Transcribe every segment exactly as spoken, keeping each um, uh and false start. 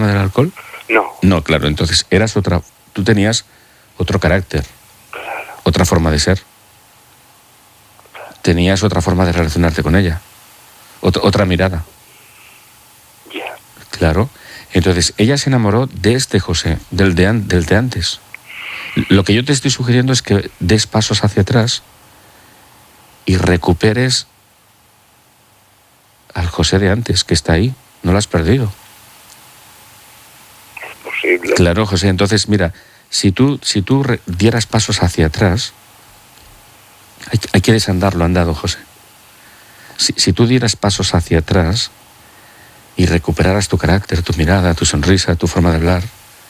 tema del alcohol? No. No, claro, entonces eras otra, tú tenías otro carácter, Claro. otra forma de ser. Tenías otra forma de relacionarte con ella, Ot- otra mirada. Ya. Claro. Entonces, ella se enamoró de este José, del de, an- del de antes. Lo que yo te estoy sugiriendo es que des pasos hacia atrás y recuperes al José de antes, que está ahí. No lo has perdido. Es posible. Claro, José. Entonces, mira, si tú, si tú re- dieras pasos hacia atrás, hay, hay que desandar lo andado, José. Si, si tú dieras pasos hacia atrás y recuperaras tu carácter, tu mirada, tu sonrisa, tu forma de hablar,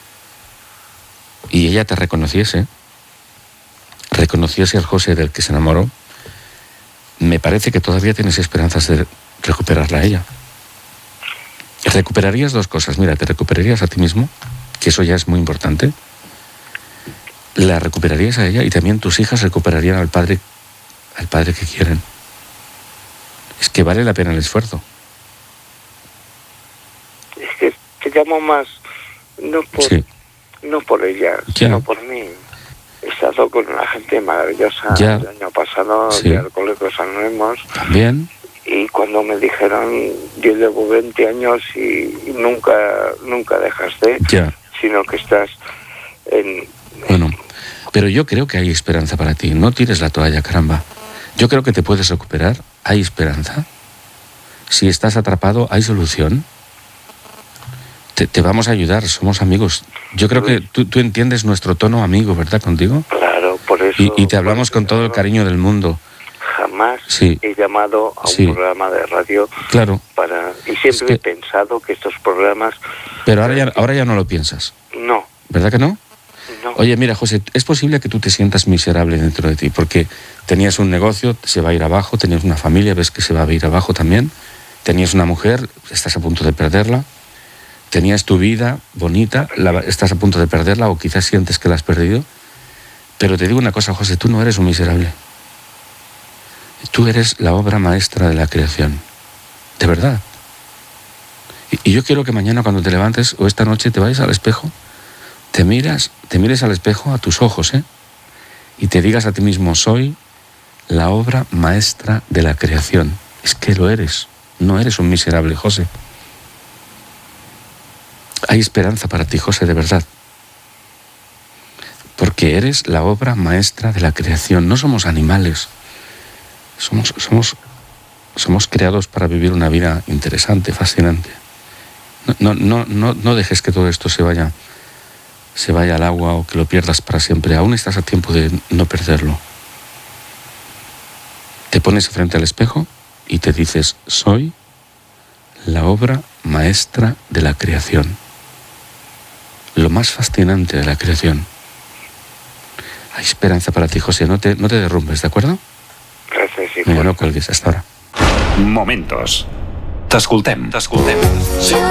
y ella te reconociese, reconociese al José del que se enamoró, me parece que todavía tienes esperanzas de recuperarla a ella. Recuperarías dos cosas. Mira, te recuperarías a ti mismo, que eso ya es muy importante. La recuperarías a ella y también tus hijas recuperarían al padre, al padre que quieren. Es que vale la pena el esfuerzo. Es que te llamo más, no por, Sí. no por ella, Ya. sino por mí. He estado con una gente maravillosa Ya. el año pasado, Sí. de Alcohólicos Anónimos, También. y cuando me dijeron, yo llevo veinte años y nunca, nunca dejas de, Ya. sino que estás en... Bueno, pero yo creo que hay esperanza para ti. No tires la toalla, caramba. Yo creo que te puedes recuperar. Hay esperanza. Si estás atrapado, hay solución. Te, te vamos a ayudar, somos amigos. Yo creo que tú, tú entiendes nuestro tono amigo, ¿verdad? Contigo. Claro, por eso... Y, y te hablamos por con todo el eso cariño del mundo. Jamás Sí. he llamado a un Sí. programa de radio Claro. para... Y siempre Es que- he pensado que estos programas... Pero ahora ya, ahora ya no lo piensas. No, ¿Verdad que no? no. Oye, mira, José, es posible que tú te sientas miserable dentro de ti, porque tenías un negocio, se va a ir abajo, tenías una familia, ves que se va a ir abajo también, tenías una mujer, estás a punto de perderla, tenías tu vida bonita, la- estás a punto de perderla o quizás sientes que la has perdido, pero te digo una cosa, José, tú no eres un miserable. Tú eres la obra maestra de la creación, de verdad. Y, y yo quiero que mañana cuando te levantes o esta noche te vayas al espejo, te miras, te mires al espejo a tus ojos, ¿eh? Y te digas a ti mismo, soy la obra maestra de la creación. Es que lo eres, no eres un miserable, José. Hay esperanza para ti, José, de verdad. Porque eres la obra maestra de la creación. No somos animales. Somos, somos, somos creados para vivir una vida interesante, fascinante. No, no, no, no, no dejes que todo esto se vaya, se vaya al agua o que lo pierdas para siempre. Aún estás a tiempo de no perderlo. Te pones frente al espejo y te dices, soy la obra maestra de la creación. Lo más fascinante de la creación. Hay esperanza para ti, José. No te, no te derrumbes, ¿de acuerdo? Gràcies, i Mira, no cuelgues. Hasta ahora. Momentos. T'escoltem. T'escoltem. Jo